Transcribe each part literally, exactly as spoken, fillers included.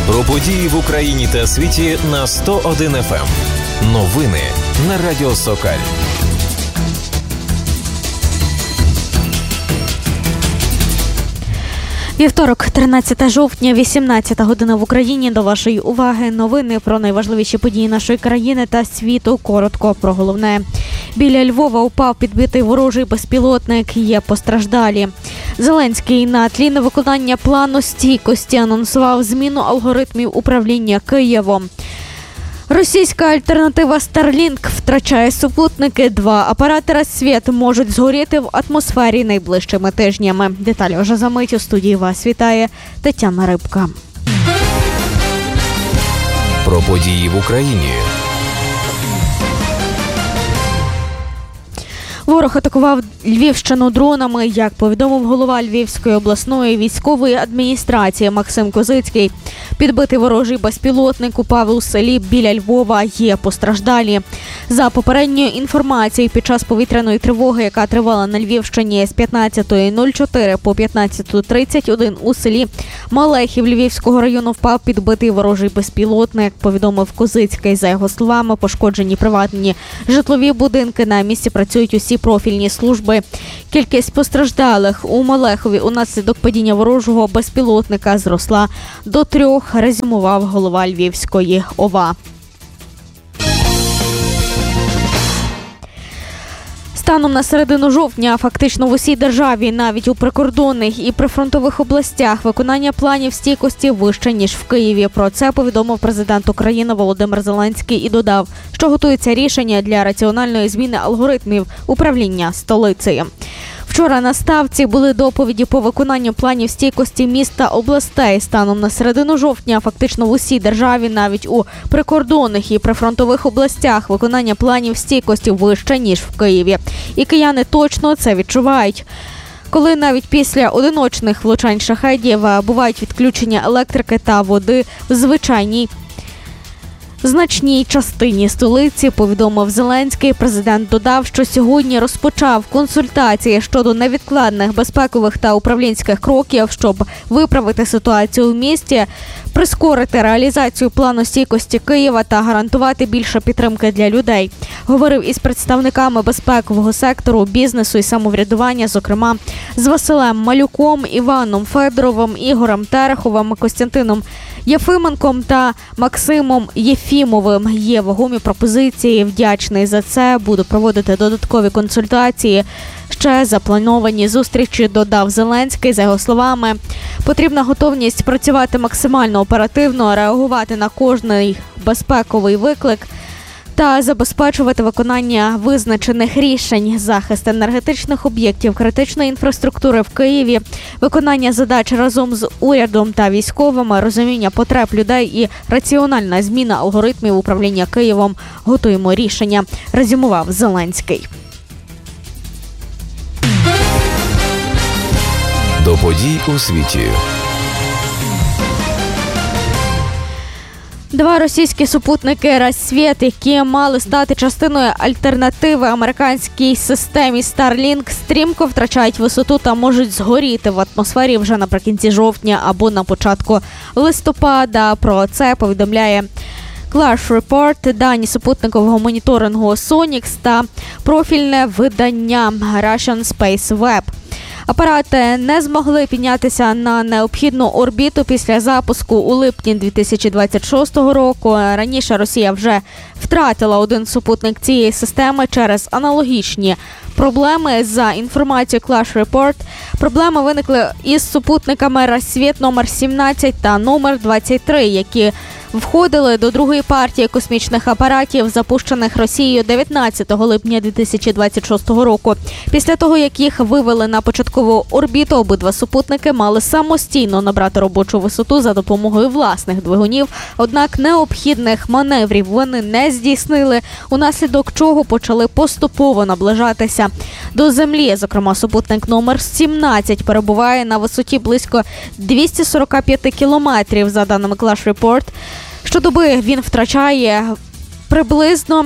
Про події в Україні та світі на сто один еф ем. Новини на Радіо Сокаль. Вівторок, тринадцяте жовтня, вісімнадцята година в Україні. До вашої уваги новини про найважливіші події нашої країни та світу. Коротко про головне. Біля Львова упав підбитий ворожий безпілотник. Є постраждалі. Зеленський на тлі невиконання плану стійкості анонсував зміну алгоритмів управління Києвом. Російська альтернатива Starlink втрачає супутники. Два апарати «Рассвіт» можуть згоріти в атмосфері найближчими тижнями. Деталі вже за мить. У студії вас вітає Тетяна Рибка. Про події в Україні. Ворог атакував Львівщину дронами, як повідомив голова Львівської обласної військової адміністрації Максим Козицький. Підбитий ворожий безпілотник упав у селі біля Львова. Є постраждалі. За попередньою інформацією, під час повітряної тривоги, яка тривала на Львівщині з п'ятнадцятої нуль чотири по п'ятнадцяту тридцять один у селі Малехів Львівського району впав підбитий ворожий безпілотник, повідомив Козицький. За його словами, пошкоджені приватні житлові будинки. На місці працюють усі профільні служби. Кількість постраждалих у Малехові унаслідок падіння ворожого безпілотника зросла до трьох, резюмував голова Львівської ОВА. Станом на середину жовтня фактично в усій державі, навіть у прикордонних і прифронтових областях, виконання планів стійкості вище, ніж в Києві. Про це повідомив президент України Володимир Зеленський і додав, що готується рішення для раціональної зміни алгоритмів управління столицею. Вчора на ставці були доповіді по виконанню планів стійкості міст та областей. Станом на середину жовтня фактично в усій державі, навіть у прикордонних і прифронтових областях, виконання планів стійкості вище, ніж в Києві. І кияни точно це відчувають. Коли навіть після одиночних влучань шахедів бувають відключення електрики та води в звичайній значній частині столиці, повідомив Зеленський. Президент додав, що сьогодні розпочав консультації щодо невідкладних безпекових та управлінських кроків, щоб виправити ситуацію в місті, прискорити реалізацію плану стійкості Києва та гарантувати більше підтримки для людей. Говорив із представниками безпекового сектору, бізнесу і самоврядування, зокрема з Василем Малюком, Іваном Федоровим, Ігорем Тереховим, Костянтином Єфименком та Максимом Єфімовим. Є вагомі пропозиції. Вдячний за це. Буду проводити додаткові консультації. Ще заплановані зустрічі, додав Зеленський. За його словами, потрібна готовність працювати максимально оперативно, реагувати на кожний безпековий виклик та забезпечувати виконання визначених рішень, захист енергетичних об'єктів, критичної інфраструктури в Києві, виконання задач разом з урядом та військовими, розуміння потреб людей і раціональна зміна алгоритмів управління Києвом. Готуємо рішення, резюмував Зеленський. До подій у світі. Два російські супутники «Рассвіт», які мали стати частиною альтернативи американській системі Starlink, стрімко втрачають висоту та можуть згоріти в атмосфері вже наприкінці жовтня або на початку листопада. Про це повідомляє Clash Report, дані супутникового моніторингу Сонікс та профільне видання Russian Space Web. Апарати не змогли піднятися на необхідну орбіту після запуску у липні дві тисячі двадцять шостого року. Раніше Росія вже втратила один супутник цієї системи через аналогічні проблеми. За інформацією Clash Report, проблеми виникли із супутниками «Рассвіт» номер сімнадцять та номер двадцять три, які входили до другої партії космічних апаратів, запущених Росією дев'ятнадцятого липня дві тисячі двадцять шостого року. Після того, як їх вивели на початкову орбіту, обидва супутники мали самостійно набрати робочу висоту за допомогою власних двигунів, однак необхідних маневрів вони не здійснили, унаслідок чого почали поступово наближатися до Землі. Зокрема, супутник номер сімнадцять перебуває на висоті близько двісті сорок п'ять кілометрів, за даними Clash Report. Щодоби він втрачає приблизно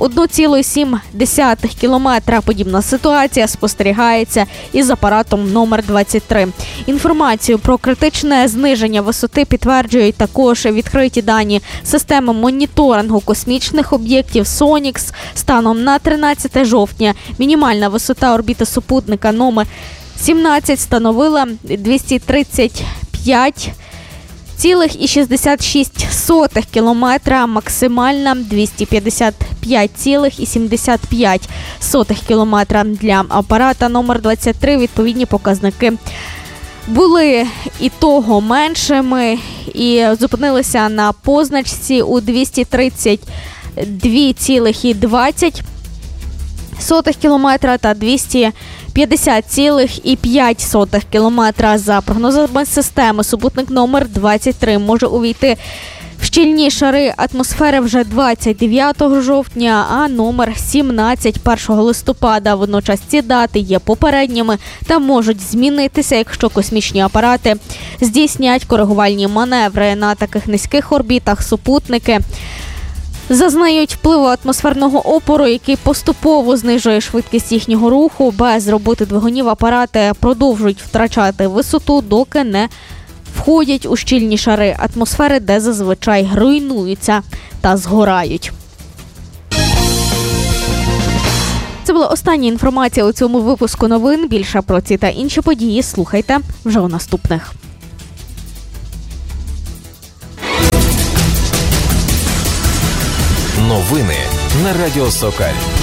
одне ціле сім десятих кілометра. Подібна ситуація спостерігається із апаратом номер двадцять три. Інформацію про критичне зниження висоти підтверджують також відкриті дані системи моніторингу космічних об'єктів «Сонікс». Станом на тринадцяте жовтня мінімальна висота орбіти супутника номер сімнадцять становила двісті тридцять п'ять цілих шістдесят шість сотих кілометра, максимальна двісті п'ятдесят п'ять цілих сімдесят п'ять сотих кілометра. Для апарата номер двадцять три відповідні показники були і того меншими і зупинилися на позначці у двісті тридцять два цілих двадцять сотих кілометра та двісті п'ятдесят цілих п'ять сотих кілометра. За прогнозами системи, супутник номер двадцять три може увійти в щільні шари атмосфери вже двадцять дев'ятого жовтня, а номер сімнадцять – першого листопада. Водночас ці дати є попередніми та можуть змінитися, якщо космічні апарати здійснять коригувальні маневри. На таких низьких орбітах супутники зазнають впливу атмосферного опору, який поступово знижує швидкість їхнього руху. Без роботи двигунів апарати продовжують втрачати висоту, доки не входять у щільні шари атмосфери, де зазвичай руйнуються та згорають. Це була остання інформація у цьому випуску новин. Більше про ці та інші події слухайте вже у наступних. Новини на Радіо Сокаль.